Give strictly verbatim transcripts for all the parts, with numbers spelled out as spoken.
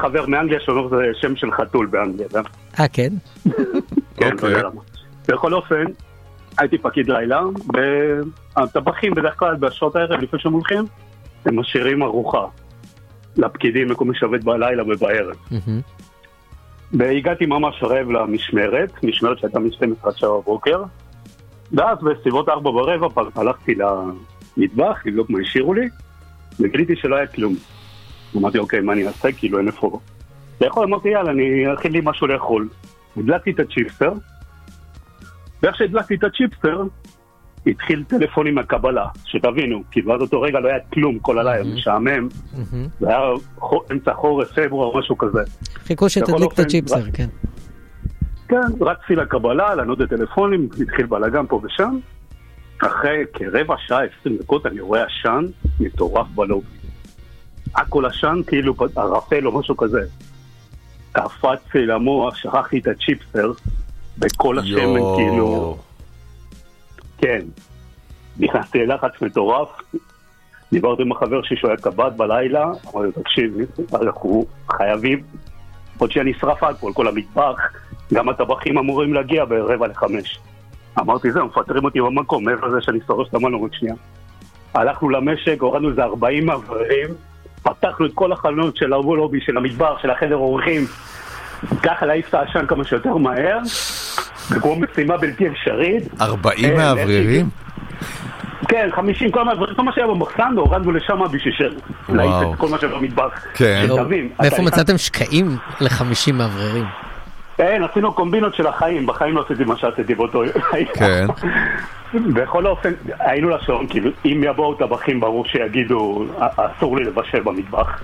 חבר מאנגליה שאומר זה שם של חתול באנגליה. אה, כן? כן, לא יודע למה. בכל אופן, הייתי פקיד לילה, והטבחים בדרך כלל בשעות הערב לפני שהם הולכים, הם משאירים ארוחה לפקידים, מקום משבת בלילה ובערב. והגעתי ממש רעב למשמרת, משמרת שהייתה משתים עשרה שעה בבוקר, ואז בסביבות ארבע ברבע הלכתי למטבח, לבדוק מה השאירו לי, וגיליתי שלא היה כלום. אמרתי, אוקיי, מה אני אעשה? כאילו אין איפה. לאכול, אמרתי, יאללה, אני אכין לי משהו לאכול. הדלקתי את הצ'יפסטר, ואיך שהדלקתי את הצ'יפסטר, התחיל טלפונים מהקבלה, שתבינו, כי בעד אותו רגע לא היה כלום כל הלילה, משעמם, זה היה אמצע חורף, פברואר, משהו כזה. חיכו שתדליק את הצ'יפסטר, כן. כן, רצתי לקבלה, לענות את טלפונים, התחיל בלגן פה ושם, אחרי כרבע שעה, עשרים דקות, אני רואה עשן מטורף בלובי. הכל עשן, כאילו הרפל או משהו כזה. קפצתי למוח, שכחתי את הצ'יפסטר, בכל השמן, כאילו... כן. נכנסתי ללחץ מטורף, דיברתי עם החבר שלי שהוא היה קב"ט בלילה, אמרתי, תקשיב, אנחנו חייבים, עוד שאני נשרף עד פה על כל המטבח, גם הטבחים אמורים להגיע ברבע לחמש. אמרתי, זהו, מפטרים אותי במקום, מעבר לזה שאני שורש את המנורת שנייה. הלכנו למשק, הורדנו איזה ארבעים מעברים, פתחנו את כל החלונות של הלובי, של המטבח, של החדר אורחים, ככה להעיף את העשן כמה שיותר מהר, וכמו משימה בלתי אפשרית. ארבעים מעברים? כן, חמישים, כל המעברים, כל מה שהיה במחסן, הורדנו לשם בשביל של להעיף את כל מה שהיה במטבח. כן. מאיפה מצאתם שקעים לחמישים מעברים? כן, עשינו קומבינות של החיים, בחיים לא עשיתי מה שעשיתי באותו... כן. בכל אופן, היינו לשעון, כאילו, אם יבואו טבחים ברור שיגידו, אסור לי לבשל במטבח.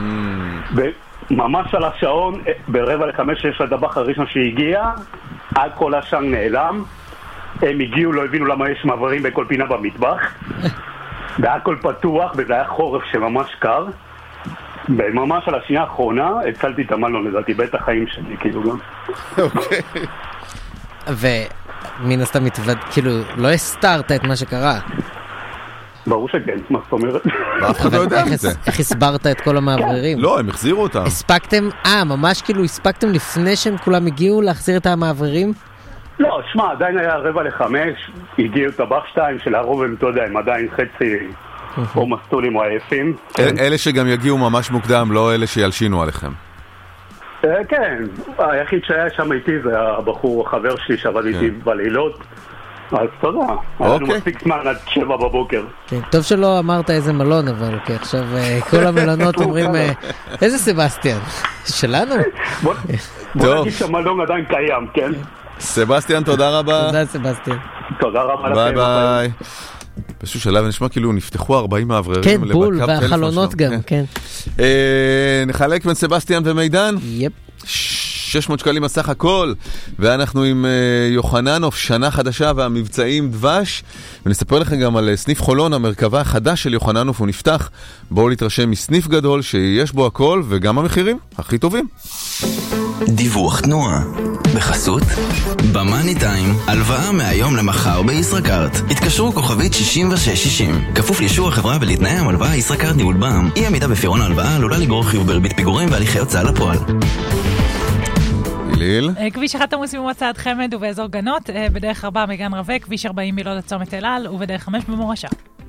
וממש על השעון, ברבע לחמש יש לטבח הראשון שהגיע, עד כל השעון נעלם, הם הגיעו, לא הבינו למה יש מעברים בכל פינה במטבח, והכל פתוח, וזה היה חורף שממש קר, וממש על השנייה האחרונה, הצלתי את המלון, לדעתי, בית החיים שלי, כאילו גם. אוקיי. ומן הסתם מתווד, כאילו, לא הסתרת את מה שקרה. ברור שכן, מה זאת אומרת? ואף אחד לא יודע את זה. איך הסברת את כל המעברים? לא, הם החזירו אותם. הספקתם, אה, ממש כאילו הספקתם לפני שהם כולם הגיעו להחזיר את המעברים? לא, שמע, עדיין היה רבע לחמש, הגיעו טבח שתיים של הרוב, הם, אתה יודע, הם עדיין חצי או מסטולים או עייפים. אלה שגם יגיעו ממש מוקדם, לא אלה שילשינו עליכם. כן, היחיד שהיה שם איתי זה הבחור, החבר שלי שעבד איתי בלילות, אז תודה, היה לנו מספיק זמן עד שבע בבוקר. טוב שלא אמרת איזה מלון, אבל עכשיו כל המלונות אומרים, איזה סבסטיאן? שלנו? בוא נגיד שהמלון עדיין קיים, כן? סבסטיאן, תודה רבה. תודה סבסטיאן. תודה רבה לכם. ביי ביי. באיזשהו שלב נשמע כאילו נפתחו ארבעים מעבררים. כן, בול, והחלונות גם, כן. נחלק בין סבסטיאן ומידן? יפ. שש מאות שקלים הסך הכל, ואנחנו עם יוחננוף, שנה חדשה והמבצעים דבש, ונספר לכם גם על סניף חולון, המרכבה החדש של יוחננוף, הוא נפתח. בואו להתרשם מסניף גדול שיש בו הכל, וגם המחירים הכי טובים. דיווח תנועה בחסות במאני טיים, הלוואה מהיום למחר בישראכרט. התקשרו כוכבית שישים ושש שישים, כפוף לאישור החברה ולתנאי המלוואה. ישראכרט ניהול בע"מ. אי עמידה בפירעון ההלוואה עלולה לגרור חיוב בריבית פיגורים והליכי הוצאה לפועל. ליל. כביש אחד עמוס ממוצעת חמד ובאזור גנות, בדרך ארבע מגן רווה, כביש ארבעים מילוד לצומת אל-על ובדרך חמש במורשה.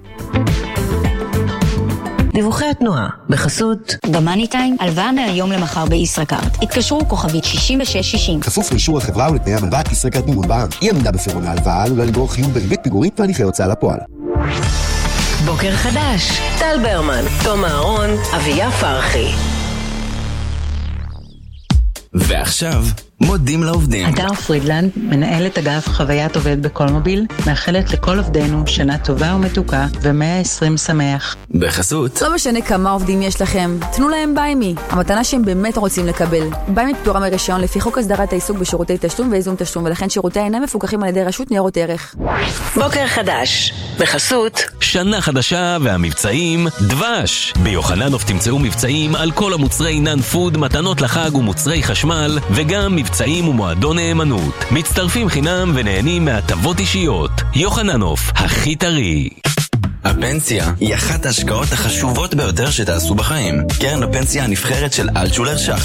דיווחי התנועה בחסות במאני טיים, הלוואה מהיום למחר בישראכרט. התקשרו כוכבית שישים ושש שישים, כפוף לאישור החברה ולתנאי המלוואה. ישראכרט ניהול בע"מ. אי עמידה בפירעון ההלוואה עלולה לגרור חיוב בריבית פיגורים והליכי הוצאה לפועל. בוקר חדש, טל ברמן, תום אהרון, אביה פרחי. ועכשיו, מודים לעובדים. הדר פרידלנד, מנהלת אגף חוויית עובד בקולמוביל, מאחלת לכל עובדינו שנה טובה ומתוקה ו-מאה ועשרים שמח. בחסות. לא משנה כמה עובדים יש לכם, תנו להם ביימי, המתנה שהם באמת רוצים לקבל. ביימי פטורה מרישיון לפי חוק הסדרת העיסוק בשירותי תשלום ואיזון תשלום, ולכן שירותי אינם מפוקחים על ידי רשות ניירות ערך. בוקר חדש, בחסות שנה חדשה והמבצעים דבש. ביוחננוף תמצאו מבצעים על כל המוצרי נן פוד, מתנות לחג ומוצרי חשמל, וגם מבצעים ומועדון נאמנות. מצטרפים חינם ונהנים מהטבות אישיות. יוחננוף, הכי טרי. הפנסיה היא אחת ההשקעות החשובות ביותר שתעשו בחיים. קרן הפנסיה הנבחרת של אלטשולר שחר.